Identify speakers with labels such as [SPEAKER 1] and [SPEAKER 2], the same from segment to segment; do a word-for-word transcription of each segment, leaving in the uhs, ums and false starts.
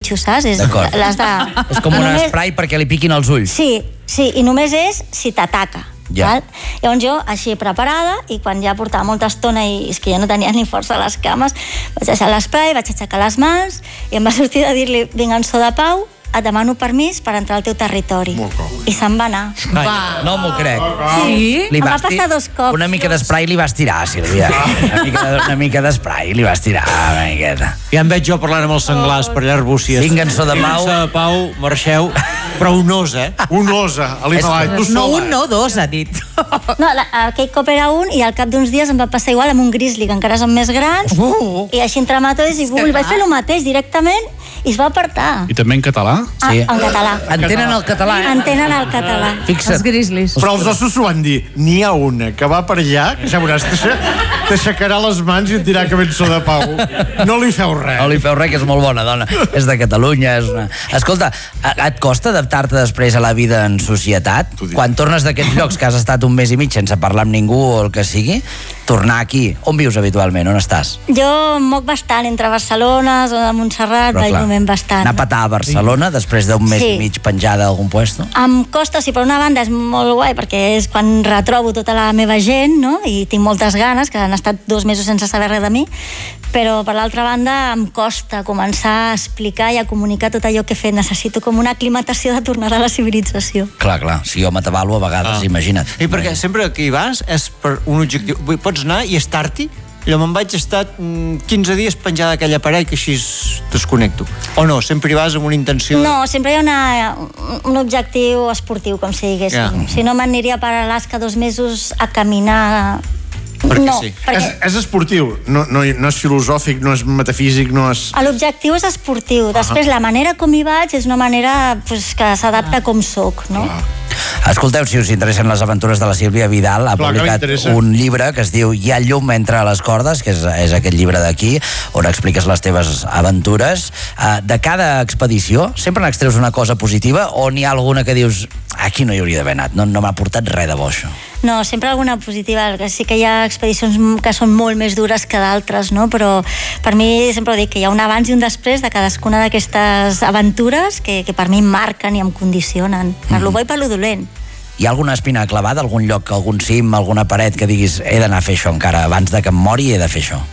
[SPEAKER 1] bitxo, saps? És,
[SPEAKER 2] D'acord.
[SPEAKER 1] l'has de...
[SPEAKER 2] És com un
[SPEAKER 1] només...
[SPEAKER 2] spray perquè li piquin els ulls.
[SPEAKER 1] Sí, sí, i només és si t'ataca.
[SPEAKER 2] Ja.
[SPEAKER 1] Val? Llavors jo, així preparada, i quan ja portava molta estona i és que ja no tenia ni força a les cames, vaig deixar l'esprai, vaig aixecar les mans i em va sortir de dir-li, vinga, en so de pau, et demano permís per entrar al teu territori. I se'n va anar.
[SPEAKER 2] Va. No m'ho crec.
[SPEAKER 1] Sí?
[SPEAKER 2] Li
[SPEAKER 1] Em va
[SPEAKER 2] vas tir-
[SPEAKER 1] passar dos cops.
[SPEAKER 2] Una mica d'esprai li vas tirar, Sílvia. Una mica, de- una mica d'esprai li vas tirar, una miqueta.
[SPEAKER 3] Ja em veig jo parlant amb els senglars per allà Arbúcies.
[SPEAKER 2] Vinga, en so de pau.
[SPEAKER 3] Vinga, de pau, marxeu. Però un os, eh?
[SPEAKER 4] Un os, a l'Himalai. Tu
[SPEAKER 5] No
[SPEAKER 4] sola.
[SPEAKER 5] un, no dos, ha dit.
[SPEAKER 1] No, la, aquell cop era un i al cap d'uns dies em va passar igual amb un grizzly, que encara són més grans,
[SPEAKER 5] Uh.
[SPEAKER 1] i així entre matolls i bull, vaig fer el mateix directament i es va apartar.
[SPEAKER 6] I també en català?
[SPEAKER 1] Ah,
[SPEAKER 2] Sí.
[SPEAKER 1] en català.
[SPEAKER 2] Entenen el català, eh?
[SPEAKER 1] Entenen el català.
[SPEAKER 5] Els
[SPEAKER 2] Fixa't.
[SPEAKER 5] grizzlies.
[SPEAKER 4] Però els ossos s'ho van dir. N'hi ha una que va per allà, que ja veuràs, t'aixecarà les mans i et dirà que ben so de pau. No li feu res.
[SPEAKER 2] No li feu res, que és molt bona dona. És de Catalunya. És una... Escolta, a- et costa adaptar-te després a la vida en societat? Quan tornes d'aquests llocs que has estat un mes i mig sense parlar amb ningú o el que sigui, tornar aquí. On vius habitualment? On estàs?
[SPEAKER 1] Jo em moc bastant entre Barcelona, zona de Montserrat,
[SPEAKER 2] Però, clar,
[SPEAKER 1] Valldomen bastant.
[SPEAKER 2] anar a petar a Barcelona després d'un mes
[SPEAKER 1] Sí.
[SPEAKER 2] i mig penjada a algun puesto?
[SPEAKER 1] Em costa, sí, per una banda és molt guai perquè és quan retrobo tota la meva gent, no? I tinc moltes ganes, que han estat dos mesos sense saber res de mi, però per l'altra banda em costa començar a explicar i a comunicar tot allò que he fet. Necessito com una aclimatació de tornar a la civilització.
[SPEAKER 2] Clar, clar, si jo m'atabalo a vegades,
[SPEAKER 3] Ah.
[SPEAKER 2] imagina't.
[SPEAKER 3] I perquè sempre que hi vas és per un objectiu. Vull dir, pots anar i estar-t'hi. Jo me'n vaig estar mm, quinze dies penjada aquella paret que així es desconnecto. O no, sempre hi vas amb una intenció...
[SPEAKER 1] No, sempre hi ha una, un objectiu esportiu, com si diguéssim.
[SPEAKER 3] Ja.
[SPEAKER 1] Si no, m'aniria per Alaska dos mesos a caminar...
[SPEAKER 3] Perquè
[SPEAKER 1] no,
[SPEAKER 3] sí.
[SPEAKER 1] perquè
[SPEAKER 4] És, és esportiu, no, no, no és filosòfic, no és metafísic, no és...
[SPEAKER 1] l'objectiu és esportiu. Després, la manera com hi vaig és una manera pues, que s'adapta com soc, no?
[SPEAKER 2] Escolteu, si us interessen les aventures de la Sílvia Vidal, ha
[SPEAKER 4] Clar que
[SPEAKER 2] publicat
[SPEAKER 4] m'interessa.
[SPEAKER 2] un llibre que es diu Hi ha llum entre les cordes, que és, és aquest llibre d'aquí, on expliques les teves aventures. Uh, de cada expedició, sempre n'extreus una cosa positiva o n'hi ha alguna que dius aquí no hi hauria d'haver anat, no, no m'ha portat res de bo, això?
[SPEAKER 1] No, sempre alguna positiva. Que sí que hi ha expedicions que són molt més dures que d'altres, no? Però per mi sempre ho dic, que hi ha un abans i un després de cadascuna d'aquestes aventures que, que per mi em marquen i em condicionen. Per lo bo i per lo dolent.
[SPEAKER 2] Hi ha alguna espina clavada, algun lloc, algun cim, alguna paret que diguis he d'anar a fer això encara, abans de que em mori he de fer això?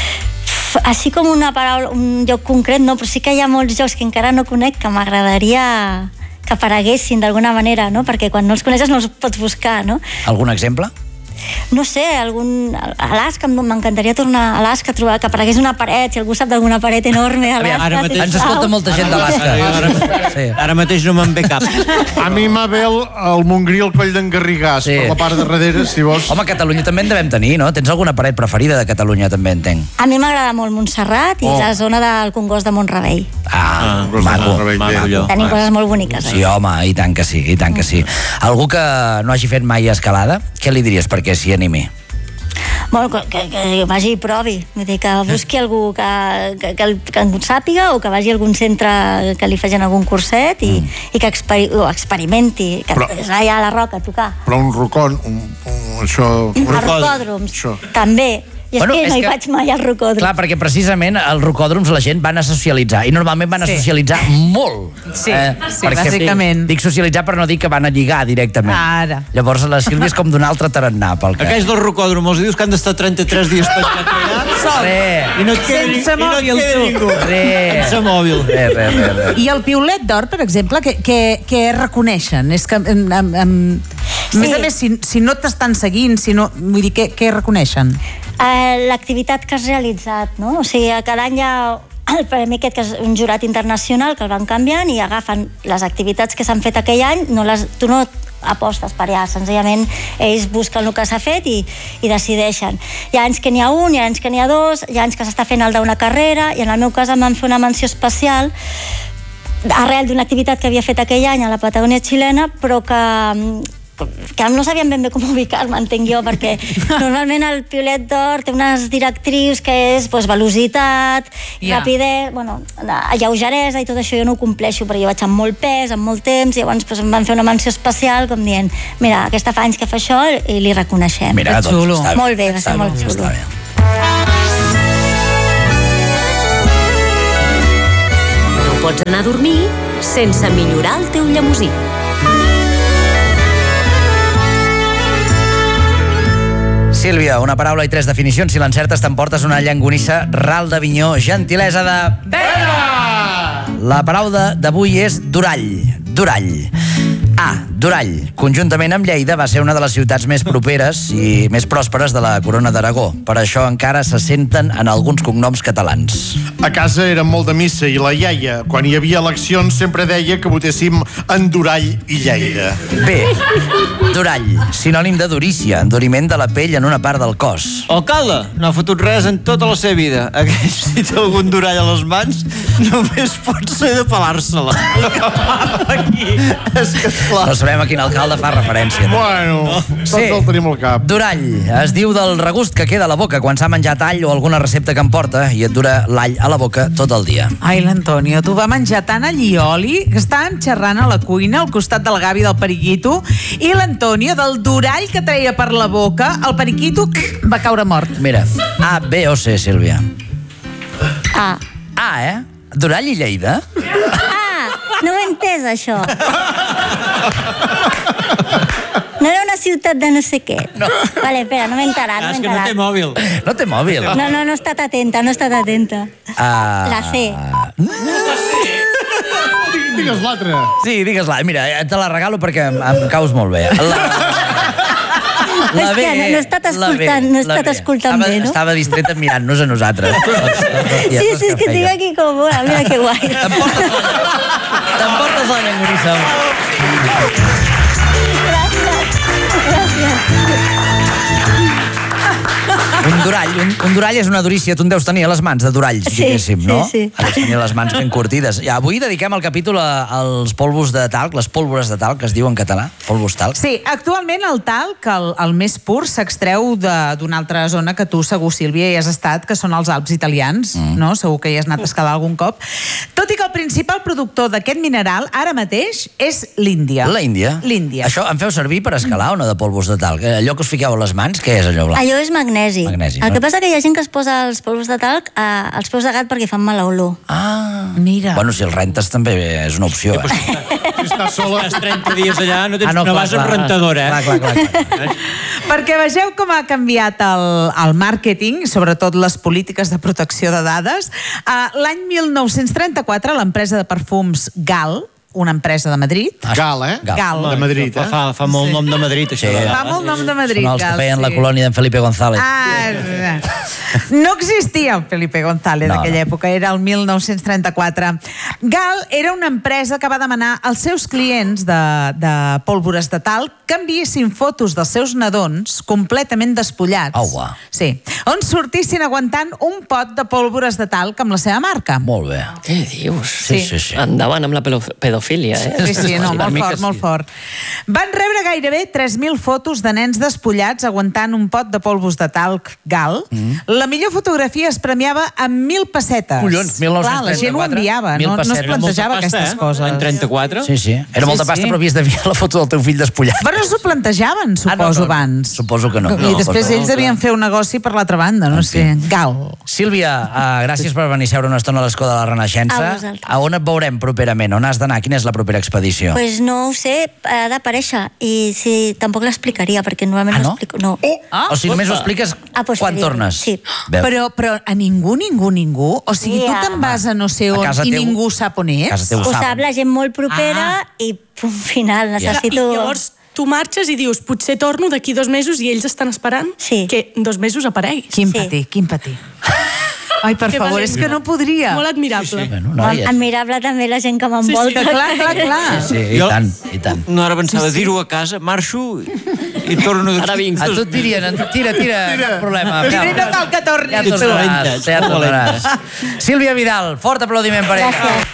[SPEAKER 1] Així com una paraula, un lloc concret, no, però sí que hi ha molts llocs que encara no conec que m'agradaria que apareguessin d'alguna manera, no? Perquè quan no els coneixes no els pots buscar, no?
[SPEAKER 2] Algun exemple?
[SPEAKER 1] No sé, algun... Alaska, m'encantaria tornar a Alaska, trobar que aparegués una paret, si algú sap d'alguna paret enorme a Alaska.
[SPEAKER 3] ara mateix-
[SPEAKER 2] Ens escolta molta gent d'Alaska.
[SPEAKER 3] Ara,
[SPEAKER 2] Sí.
[SPEAKER 3] ara mateix no me'n ve cap.
[SPEAKER 4] A mi m'ha ve el, el Montgrí al Coll d'en Garrigàs,
[SPEAKER 2] Sí.
[SPEAKER 4] per la part de darrere, si vols.
[SPEAKER 2] Home, a Catalunya també en devem tenir, no? Tens alguna paret preferida de Catalunya, també entenc.
[SPEAKER 1] A mi m'agrada molt Montserrat i
[SPEAKER 4] Oh.
[SPEAKER 1] la zona del Congost de Montrebell.
[SPEAKER 2] Ah,
[SPEAKER 3] Ah,
[SPEAKER 2] maco.
[SPEAKER 4] Rebell,
[SPEAKER 3] maco,
[SPEAKER 4] bé.
[SPEAKER 3] allò.
[SPEAKER 1] Tenim coses molt boniques.
[SPEAKER 2] Sí, home, i tant que sí, i tant que sí. Algú que no hagi fet mai escalada, què li diries perquè s'hi animi?
[SPEAKER 1] Bueno, que, que, que vagi i provi. Vull dir, que busqui algú que, que, que, que en sàpiga o que vagi a algun centre que li facin algun curset i, mm. i que experi, o experimenti, que
[SPEAKER 4] Però-
[SPEAKER 1] és allà a la roca a tocar.
[SPEAKER 4] Però un rocón, un, un, això...
[SPEAKER 1] A rocòdroms,
[SPEAKER 4] Això.
[SPEAKER 1] també. I és
[SPEAKER 2] Bueno,
[SPEAKER 1] que
[SPEAKER 2] és
[SPEAKER 1] no hi
[SPEAKER 2] que-
[SPEAKER 1] vaig mai al rocòdrom.
[SPEAKER 2] Clar, perquè precisament als rocòdroms la gent van a socialitzar i normalment van a
[SPEAKER 5] Sí.
[SPEAKER 2] socialitzar molt.
[SPEAKER 5] Sí, sí,
[SPEAKER 2] perquè
[SPEAKER 5] bàsicament.
[SPEAKER 2] Dic socialitzar per no dir que van a lligar directament.
[SPEAKER 5] Ara.
[SPEAKER 2] Llavors la Sílvia és com d'un altre tarannà pel que...
[SPEAKER 3] Aquells del rocòdrom, els dius que han d'estar trenta-tres dies penjats allà
[SPEAKER 2] Res,
[SPEAKER 3] i no et queda, ni-
[SPEAKER 5] Sense
[SPEAKER 3] i no et
[SPEAKER 5] mòbil,
[SPEAKER 3] queda
[SPEAKER 5] tu.
[SPEAKER 3] ningú.
[SPEAKER 2] res.
[SPEAKER 3] Sense mòbil.
[SPEAKER 2] Res, res, res, res.
[SPEAKER 5] I el piulet d'or, per exemple, que, que, que reconeixen? És que, em, em, em, a més a més, si, si no t'estan seguint, si no, vull dir, què, què reconeixen?
[SPEAKER 1] Eh, l'activitat que has realitzat, no? O sigui, cada any hi ha el premi aquest, que és un jurat internacional, que el van canviant i agafen les activitats que s'han fet aquell any, no les, tu no apostes per allà, senzillament ells busquen el que s'ha fet i, i decideixen. Hi ha anys que n'hi ha un, hi ha anys que n'hi ha dos, hi ha anys que s'està fent el d'una carrera, i en el meu cas em van fer una menció especial arrel d'una activitat que havia fet aquell any a la Patagònia xilena, però que que no sabien ben bé com ubicar-me, entenc jo, perquè normalment el piulet d'or té unes directrius que és pues, velocitat,
[SPEAKER 5] Ja.
[SPEAKER 1] rapidesa, bueno, lleugeresa i tot això jo no ho compleixo, perquè jo vaig amb molt pes, amb molt temps, i llavors pues, em van fer una menció especial com dient, mira, aquesta fa anys que fa això i li reconeixem.
[SPEAKER 2] Mira,
[SPEAKER 5] Que
[SPEAKER 2] doncs,
[SPEAKER 5] xulo.
[SPEAKER 2] està bé.
[SPEAKER 1] Molt bé, va ser
[SPEAKER 2] Està
[SPEAKER 1] molt
[SPEAKER 2] bé,
[SPEAKER 1] xulo.
[SPEAKER 2] està bé.
[SPEAKER 6] pots anar a dormir sense millorar el teu llemosí.
[SPEAKER 2] Sílvia, una paraula i tres definicions. Si l'encertes t'emportes una llangonissa ral d'Avinyó, gentilesa de...
[SPEAKER 5] Vera!
[SPEAKER 2] La paraula d'avui és Durall. Durall. A. Durall. Conjuntament amb Lleida va ser una de les ciutats més properes i més pròsperes de la Corona d'Aragó. Per això encara se senten en alguns cognoms catalans.
[SPEAKER 4] A casa eren molt de missa i la iaia, quan hi havia eleccions, sempre deia que votéssim en Durall i Lleida.
[SPEAKER 2] B. Durall. Sinònim de durícia, enduriment de la pell en una part del cos.
[SPEAKER 3] Alcalde, no ha fotut res en tota la seva vida. Aquell, si té algun durall a les mans, només pot ser de pelar-se-la. Aquí. És que esclar.
[SPEAKER 2] No sabem a quin alcalde fa referència.
[SPEAKER 4] Bueno, tots
[SPEAKER 2] Sí.
[SPEAKER 4] el tenim al cap.
[SPEAKER 2] Durall. Es diu del regust que queda a la boca quan s'ha menjat all o alguna recepta que em porta i et dura l'all a la boca tot el dia.
[SPEAKER 5] Ai, l'Antonio, tu va menjar tant all i oli que estàvem xerrant a la cuina al costat del Gavi del Periquito i l'Antonio, del durall que treia per la boca, el Periquito va caure mort.
[SPEAKER 2] Mira, A, B o C, Sílvia?
[SPEAKER 1] A.
[SPEAKER 2] A, eh? Durall i Lleida?
[SPEAKER 1] Ah, no ho he entès, això. No era una ciutat de no sé què. No. Vale, espera, no m'he enterat, no m'he
[SPEAKER 3] És que no té
[SPEAKER 1] enterat.
[SPEAKER 3] mòbil.
[SPEAKER 2] No té mòbil.
[SPEAKER 1] No, no, no he estat atenta, no he estat atenta.
[SPEAKER 2] Ah,
[SPEAKER 1] La C.
[SPEAKER 4] Digues l'altre.
[SPEAKER 2] Sí, digues-la. Mira, te la regalo perquè em, em caus molt bé. La...
[SPEAKER 1] És que no- no he estat escoltant- no he estat escoltant
[SPEAKER 2] estava,
[SPEAKER 1] bé, no?
[SPEAKER 2] Estava distreta mirant-nos a nosaltres.
[SPEAKER 1] Sí, sí, és que tinc aquí com... Mira, mira que guai.
[SPEAKER 2] T'emportes la, t'emportes la llangonissa. Un durall, un, un durall és una durícia. Tu en deus tenir a les mans de duralls,
[SPEAKER 1] Sí,
[SPEAKER 2] diguéssim,
[SPEAKER 1] sí,
[SPEAKER 2] no?
[SPEAKER 1] sí.
[SPEAKER 2] Has de tenir les mans ben curtides. I avui dediquem el capítol a- als polvos de talc, les pólvores de talc, que es diu en català, polvos talc.
[SPEAKER 5] Sí, actualment el talc, el, el més pur, s'extreu de- d'una altra zona que tu segur, Sílvia, hi has estat, que són els Alps italians, mm. no? Segur que hi has anat a escalar algun cop. Tot i que el principal productor d'aquest mineral, ara mateix, és l'Índia.
[SPEAKER 2] La Índia?
[SPEAKER 5] L'Índia.
[SPEAKER 2] Això en feu servir per escalar o no, de polvos de talc? Allò que us fiqueu a les mans, què és allò blanc?
[SPEAKER 1] Allò és magnesi.
[SPEAKER 2] Magnesi,
[SPEAKER 1] El
[SPEAKER 2] no?
[SPEAKER 1] que passa que hi ha gent que es posa els polvos de talc eh, als peus de gat perquè fan mala olor.
[SPEAKER 2] Ah,
[SPEAKER 5] Mira.
[SPEAKER 2] bueno, si el rentes també és una opció, eh?
[SPEAKER 4] Si estàs sola...
[SPEAKER 3] Estàs trenta dies allà, no, tens,
[SPEAKER 2] Ah,
[SPEAKER 3] no,
[SPEAKER 2] no,
[SPEAKER 3] no
[SPEAKER 2] clar,
[SPEAKER 3] vas
[SPEAKER 2] clar,
[SPEAKER 3] amb rentadora, eh?
[SPEAKER 2] clar, clar, clar, clar.
[SPEAKER 5] Perquè vegeu com ha canviat el, el màrqueting, sobretot les polítiques de protecció de dades. Uh, L'any mil nou-cents trenta-quatre, l'empresa de perfums Gal, una empresa de Madrid,
[SPEAKER 4] Gal, eh?
[SPEAKER 2] Gal.
[SPEAKER 5] Gal.
[SPEAKER 4] De Madrid, eh?
[SPEAKER 3] Fa, fa molt nom de Madrid, això.
[SPEAKER 2] Sí.
[SPEAKER 3] de
[SPEAKER 5] fa
[SPEAKER 3] Gal,
[SPEAKER 5] molt
[SPEAKER 3] eh?
[SPEAKER 5] nom de Madrid.
[SPEAKER 2] Són els que
[SPEAKER 5] Gal,
[SPEAKER 2] feien la
[SPEAKER 5] sí.
[SPEAKER 2] colònia d'en Felipe González.
[SPEAKER 5] Ah, no existia el Felipe González
[SPEAKER 2] No,
[SPEAKER 5] en aquella
[SPEAKER 2] no.
[SPEAKER 5] època, era el mil nou-cents trenta-quatre. Gal era una empresa que va demanar als seus clients de, de pólvores de talc que enviessin fotos dels seus nadons completament despullats.
[SPEAKER 2] Au, va.
[SPEAKER 5] Sí, on sortissin aguantant un pot de pólvores de talc amb la seva marca.
[SPEAKER 2] Molt bé.
[SPEAKER 7] Què dius?
[SPEAKER 2] Sí, sí, sí.
[SPEAKER 7] Endavant amb la pelo- pedofília, eh?
[SPEAKER 5] Sí, sí, no,
[SPEAKER 7] Una
[SPEAKER 5] molt
[SPEAKER 7] mica
[SPEAKER 5] fort, molt
[SPEAKER 7] sí.
[SPEAKER 5] fort. Van rebre gairebé tres mil fotos de nens despullats aguantant un pot de polvos de talc Gal. Mm. La millor fotografia es premiava amb mil pessetes.
[SPEAKER 2] Collons, mil nou-cents
[SPEAKER 5] Clar, la gent ho
[SPEAKER 2] trenta-quatre,
[SPEAKER 5] enviava,
[SPEAKER 2] mil
[SPEAKER 5] no, no es
[SPEAKER 2] pessetes.
[SPEAKER 5] plantejava
[SPEAKER 3] Era molta
[SPEAKER 5] aquestes
[SPEAKER 3] pasta,
[SPEAKER 5] coses.
[SPEAKER 3] eh? L'any trenta-quatre?
[SPEAKER 2] Sí, sí. Era
[SPEAKER 5] Sí,
[SPEAKER 2] molta
[SPEAKER 5] sí.
[SPEAKER 2] pasta, però havies d'enviar la foto del teu fill despullat.
[SPEAKER 5] Però s'ho plantejaven, suposo,
[SPEAKER 2] Ah, no, no,
[SPEAKER 5] abans.
[SPEAKER 2] suposo que no.
[SPEAKER 5] I
[SPEAKER 2] No,
[SPEAKER 5] després
[SPEAKER 2] però-
[SPEAKER 5] ells devien fer un negoci per l'altra banda, no
[SPEAKER 2] En
[SPEAKER 5] sé. Gal.
[SPEAKER 2] Sílvia, uh, gràcies per venir a seure una estona a l'Escó de la Renaixença.
[SPEAKER 1] A vosaltres.
[SPEAKER 2] A on et veurem properament? On has d'anar? Quina és la propera expedició?
[SPEAKER 1] Pues no ho sé, ha d'aparèixer. I si tampoc l'explicaria, perquè normalment
[SPEAKER 2] Ah, no?
[SPEAKER 1] no explico. No.
[SPEAKER 5] Ah,
[SPEAKER 2] o si només ho expliques
[SPEAKER 1] A posteriori,
[SPEAKER 2] quan tornes.
[SPEAKER 1] sí.
[SPEAKER 2] Veus?
[SPEAKER 5] Però, però a ningú, ningú, ningú? O sigui,
[SPEAKER 1] Sí,
[SPEAKER 5] tu
[SPEAKER 1] a-
[SPEAKER 5] te'n vas a no sé
[SPEAKER 2] A
[SPEAKER 5] on
[SPEAKER 2] casa
[SPEAKER 5] i
[SPEAKER 2] teu-
[SPEAKER 5] ningú sap on ets?
[SPEAKER 2] a casa teu
[SPEAKER 1] Ho
[SPEAKER 2] saben.
[SPEAKER 1] sap la gent molt propera
[SPEAKER 5] Ah.
[SPEAKER 1] i punt final.
[SPEAKER 8] I
[SPEAKER 1] Necessito...
[SPEAKER 8] llavors tu marxes i dius, potser torno d'aquí dos mesos i ells estan esperant
[SPEAKER 1] Sí.
[SPEAKER 8] que en dos mesos apareguis.
[SPEAKER 5] Quin
[SPEAKER 1] Sí.
[SPEAKER 5] patir, quin patir. Ai, per
[SPEAKER 8] Que
[SPEAKER 5] favor,
[SPEAKER 8] valent.
[SPEAKER 5] és que no podria.
[SPEAKER 8] Molt admirable.
[SPEAKER 2] Sí, bueno, noies.
[SPEAKER 1] Admirable també la gent que m'envolta.
[SPEAKER 5] Que clar, clar, clar.
[SPEAKER 2] Sí, i
[SPEAKER 3] Jo-
[SPEAKER 2] tant, i tant.
[SPEAKER 3] No, ara pensava dir-ho a casa, marxo i, i torno d'aquí.
[SPEAKER 7] Ara vinc.
[SPEAKER 2] A tu et dirien, tira, tira, cap problema.
[SPEAKER 5] Tira, no cal que tornis.
[SPEAKER 2] Ja
[SPEAKER 3] Ets
[SPEAKER 2] tornaràs,
[SPEAKER 3] valenta,
[SPEAKER 2] ja
[SPEAKER 3] ets
[SPEAKER 2] tornaràs. Sílvia Vidal, fort aplaudiment per ella.
[SPEAKER 1] Gràcies.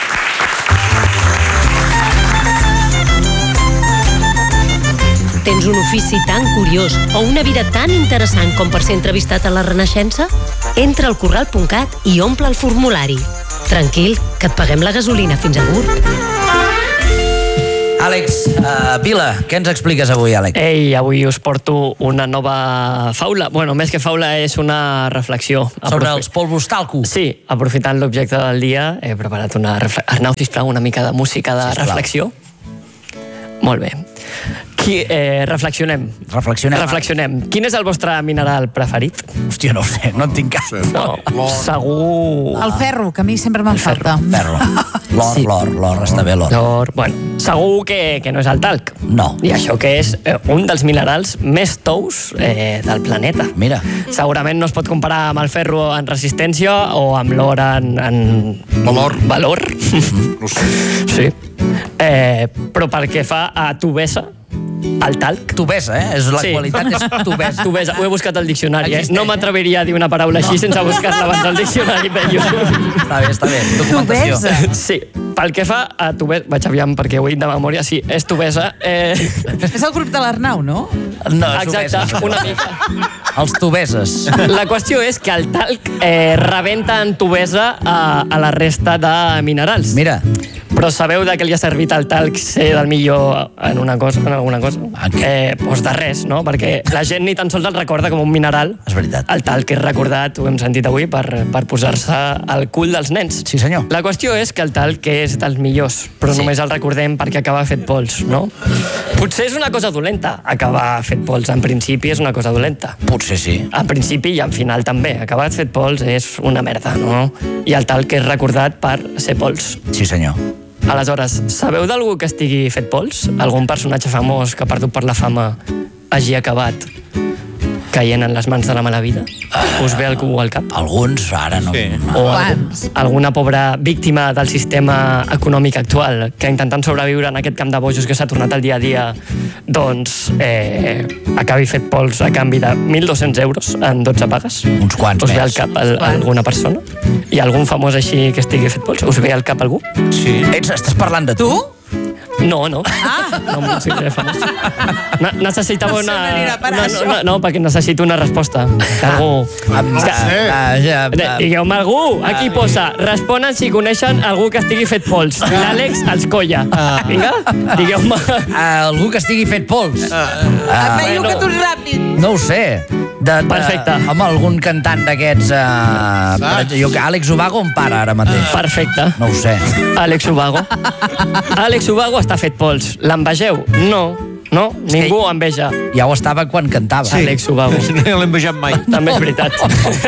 [SPEAKER 6] Tens un ofici tan curiós o una vida tan interessant com per ser entrevistat a la Renaixença? Entra al corral punt cat i omple el formulari. Tranquil, que et paguem la gasolina fins a Gurb.
[SPEAKER 2] Àlex uh, Vila, què ens expliques avui, Àlex?
[SPEAKER 7] Ei, avui us porto una nova faula. Bueno, més que faula és una reflexió.
[SPEAKER 2] Sobre els polvos talco.
[SPEAKER 7] Sí, aprofitant l'objecte del dia, he preparat una reflexió. Arnau, sisplau, una mica de música de
[SPEAKER 2] Sisplau.
[SPEAKER 7] reflexió. Molt bé. Qui, eh, reflexionem.
[SPEAKER 2] Reflexionem.
[SPEAKER 7] Reflexionem. Quin és el vostre mineral preferit?
[SPEAKER 2] Hòstia, no ho sé, no en tinc cap.
[SPEAKER 7] No, segur...
[SPEAKER 5] El ferro, que a mi sempre me'n falta.
[SPEAKER 2] Ferro. L'or,
[SPEAKER 7] Sí.
[SPEAKER 2] l'or, l'or, està bé l'or.
[SPEAKER 7] L'or, bueno, segur que, que no és el talc.
[SPEAKER 2] No.
[SPEAKER 7] I això que és eh, un dels minerals més tous eh, del planeta.
[SPEAKER 2] Mira.
[SPEAKER 7] Segurament no es pot comparar amb el ferro en resistència o amb l'or en, en...
[SPEAKER 4] Valor.
[SPEAKER 7] Valor.
[SPEAKER 4] No sé.
[SPEAKER 7] Sí. Eh, però pel que fa a tubesa, el talc...
[SPEAKER 2] Tubesa, eh? És la
[SPEAKER 7] Sí.
[SPEAKER 2] qualitat és tubesa.
[SPEAKER 7] Tubesa, ho he buscat al diccionari, eh?
[SPEAKER 2] Existeix,
[SPEAKER 7] No m'atreviria a dir una paraula així sense buscar-la abans al diccionari, però...
[SPEAKER 2] Està bé, està bé. Documentació.
[SPEAKER 5] Tubesa.
[SPEAKER 7] Sí, pel que fa a tubesa... Vaig aviam perquè ho he dit de memòria, sí, és tubesa. Eh...
[SPEAKER 5] És el grup de l'Arnau, no?
[SPEAKER 2] No,
[SPEAKER 7] Exacte,
[SPEAKER 2] tubesa.
[SPEAKER 7] una mica.
[SPEAKER 2] Els tubeses.
[SPEAKER 7] La qüestió és que el talc eh, rebenta en tubesa a, a la resta de minerals.
[SPEAKER 2] Mira,
[SPEAKER 7] Però sabeu de què li ha servit el talc ser del millor en una cosa, en alguna cosa?
[SPEAKER 2] En què?
[SPEAKER 7] Eh, doncs de res, no? Perquè la gent ni tan sols el recorda com un mineral.
[SPEAKER 2] És veritat.
[SPEAKER 7] El talc és recordat, ho hem sentit avui, per, per posar-se al cul dels nens.
[SPEAKER 2] Sí, senyor.
[SPEAKER 7] La qüestió és que el talc és dels millors, però
[SPEAKER 2] Sí.
[SPEAKER 7] només el recordem perquè acaba fet pols, no? Potser és una cosa dolenta, acabar fet pols. En principi és una cosa dolenta.
[SPEAKER 2] Potser sí.
[SPEAKER 7] En principi i en final també. Acabat fet pols és una merda, no? I el talc és recordat per ser pols.
[SPEAKER 2] Sí, senyor.
[SPEAKER 7] Aleshores, sabeu d'algú que estigui fet pols? Algun personatge famós que, perdut per la fama, hagi acabat caient en les mans de la mala vida? Us ve algú al cap?
[SPEAKER 2] Alguns, ara no.
[SPEAKER 3] Sí.
[SPEAKER 2] no.
[SPEAKER 7] O
[SPEAKER 5] Quants?
[SPEAKER 7] algú, alguna pobra víctima del sistema econòmic actual que intentant sobreviure en aquest camp de bojos que s'ha tornat al dia a dia, doncs eh, acabi fet pols a canvi de mil dos-cents euros en dotze pagues?
[SPEAKER 2] Uns quants
[SPEAKER 7] Us ve al
[SPEAKER 2] més.
[SPEAKER 7] cap al, alguna persona? Hi ha algun famós així que estigui fet pols? Us ve al cap algú?
[SPEAKER 3] Sí.
[SPEAKER 2] Ets, estàs parlant de tu?
[SPEAKER 5] Tu?
[SPEAKER 7] No, no. Ah. No em consideré famós. Ne necessitava
[SPEAKER 5] No sé
[SPEAKER 7] una...
[SPEAKER 5] on anirà a parar,
[SPEAKER 7] una
[SPEAKER 5] això.
[SPEAKER 7] no, no, perquè necessito una resposta. Que algú...
[SPEAKER 2] No
[SPEAKER 7] que-
[SPEAKER 2] sé. Ah, ja,
[SPEAKER 7] Eh,
[SPEAKER 2] ah,
[SPEAKER 7] Digueu-me algú, aquí posa, responen si coneixen algú que estigui fet pols. L'Àlex els colla. Vinga, digueu-me.
[SPEAKER 2] ah, algú que estigui fet pols. Ah,
[SPEAKER 5] Veio
[SPEAKER 7] bueno.
[SPEAKER 5] que tu ràpid.
[SPEAKER 2] no ho sé. De, de,
[SPEAKER 7] Perfecte.
[SPEAKER 2] Home, algun cantant d'aquests... Uh, per exemple, jo que Àlex Ubago em para ara mateix.
[SPEAKER 7] Perfecte.
[SPEAKER 2] No ho sé.
[SPEAKER 7] Àlex Ubago. Àlex Ubago està fet pols. L'envegeu? No. No? Ningú enveja.
[SPEAKER 2] Ja ho estava quan cantava.
[SPEAKER 7] Sí. Àlex Ubago.
[SPEAKER 3] No l'he envejat mai.
[SPEAKER 7] També és veritat.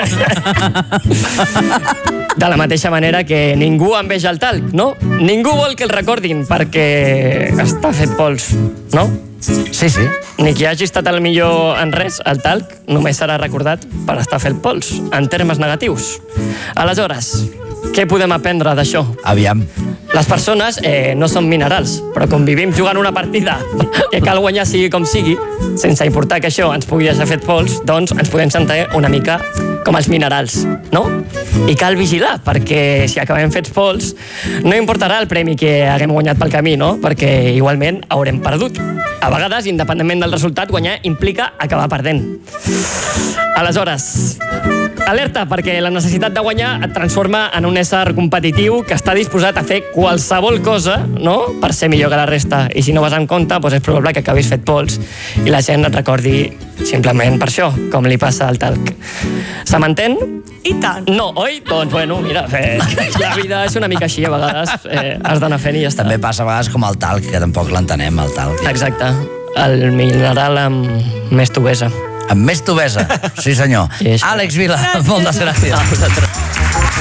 [SPEAKER 7] De la mateixa manera que ningú enveja el talc, no? Ningú vol que el recordin perquè està fet pols, no?
[SPEAKER 2] Sí, sí.
[SPEAKER 7] Ni qui hagi estat el millor en res, el talc només serà recordat per estar fet pols, en termes negatius. Aleshores, què podem aprendre d'això?
[SPEAKER 2] Aviam.
[SPEAKER 7] Les persones eh, no són minerals, però com vivim jugant una partida que cal guanyar sigui com sigui, sense importar que això ens pugui deixar fet pols, doncs ens podem sentir una mica com els minerals, no? I cal vigilar, perquè si acabem fets pols, no importarà el premi que haguem guanyat pel camí, no? Perquè igualment haurem perdut. A vegades, independentment del resultat, guanyar implica acabar perdent. Aleshores, alerta, perquè la necessitat de guanyar et transforma en un ésser competitiu que està disposat a fer qualsevol cosa, no?, per ser millor que la resta. I si no vas en compte, doncs és probable que acabis fet pols i la gent et recordi simplement per això, com li passa al talc. Se m'entén?
[SPEAKER 8] I tant.
[SPEAKER 7] No, oi? Doncs, bueno, mira, eh, la vida és una mica així, a vegades eh, has d'anar fent i ja està.
[SPEAKER 2] També passa a vegades com el talc, que tampoc l'entenem, el talc.
[SPEAKER 7] Exacte. El mineral amb més tubesa.
[SPEAKER 2] Amb més tubesa. Sí, senyor.
[SPEAKER 7] I això.
[SPEAKER 2] Àlex Vila, moltes gràcies.
[SPEAKER 7] A vosaltres.